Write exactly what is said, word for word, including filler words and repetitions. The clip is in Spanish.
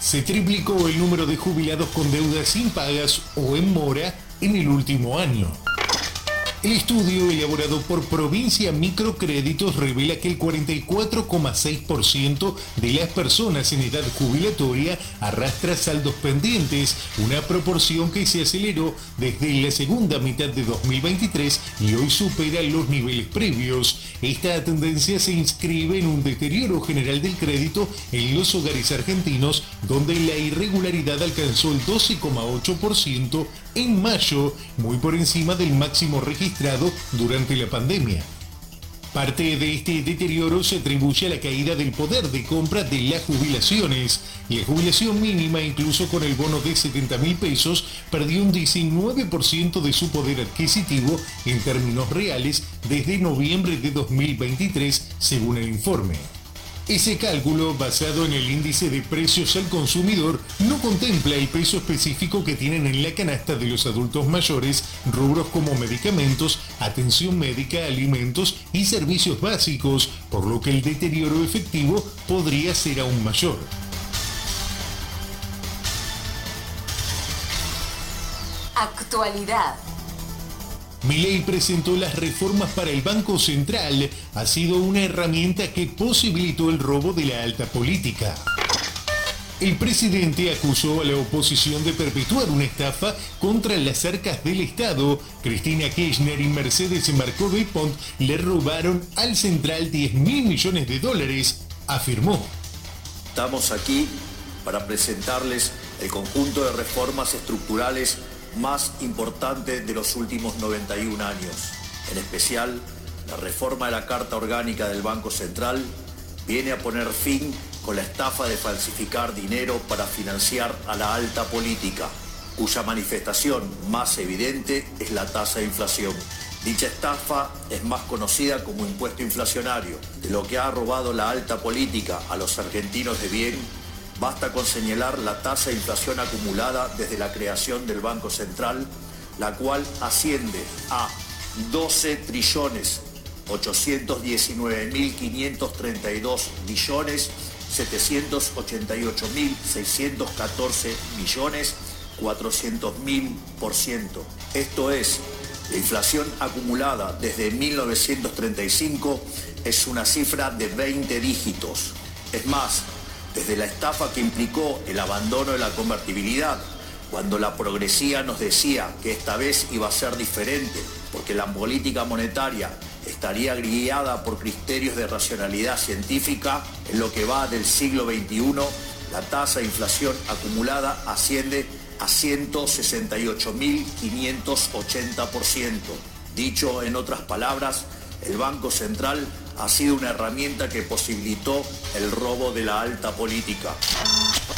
Se triplicó el número de jubilados con deudas impagas o en mora en el último año. El estudio elaborado por Provincia Microcréditos revela que el cuarenta y cuatro coma seis por ciento de las personas en edad jubilatoria arrastra saldos pendientes, una proporción que se aceleró desde la segunda mitad de dos mil veintitrés y hoy supera los niveles previos. Esta tendencia se inscribe en un deterioro general del crédito en los hogares argentinos, donde la irregularidad alcanzó el doce coma ocho por ciento en mayo, muy por encima del máximo registrado durante la pandemia. Parte de este deterioro se atribuye a la caída del poder de compra de las jubilaciones. La jubilación mínima, incluso con el bono de setenta mil pesos, perdió un diecinueve por ciento de su poder adquisitivo en términos reales desde noviembre de dos mil veintitrés, según el informe. Ese cálculo, basado en el índice de precios al consumidor, no contempla el peso específico que tienen en la canasta de los adultos mayores rubros como medicamentos, atención médica, alimentos y servicios básicos, por lo que el deterioro efectivo podría ser aún mayor. Actualidad. Milei presentó las reformas para el Banco Central. Ha sido una herramienta que posibilitó el robo de la alta política. El presidente acusó a la oposición de perpetuar una estafa contra las arcas del Estado. Cristina Kirchner y Mercedes Marcó de Pont le robaron al Central diez mil millones de dólares, afirmó. Estamos aquí para presentarles el conjunto de reformas estructurales más importante de los últimos noventa y un años. En especial, la reforma de la Carta Orgánica del Banco Central viene a poner fin con la estafa de falsificar dinero para financiar a la alta política, cuya manifestación más evidente es la tasa de inflación. Dicha estafa es más conocida como impuesto inflacionario. De lo que ha robado la alta política a los argentinos de bien, basta con señalar la tasa de inflación acumulada desde la creación del Banco Central, la cual asciende a doce trillones ochocientos diecinueve mil quinientos treinta y dos billones setecientos ochenta y ocho mil seiscientos catorce millones cuatrocientos mil por ciento. Esto es, la inflación acumulada desde mil novecientos treinta y cinco es una cifra de veinte dígitos. Es más, desde la estafa que implicó el abandono de la convertibilidad, cuando la progresía nos decía que esta vez iba a ser diferente, porque la política monetaria estaría guiada por criterios de racionalidad científica, en lo que va del siglo veintiuno, la tasa de inflación acumulada asciende a ciento sesenta y ocho mil quinientos ochenta por ciento. Dicho en otras palabras, el Banco Central ha sido una herramienta que posibilitó el robo de la alta política.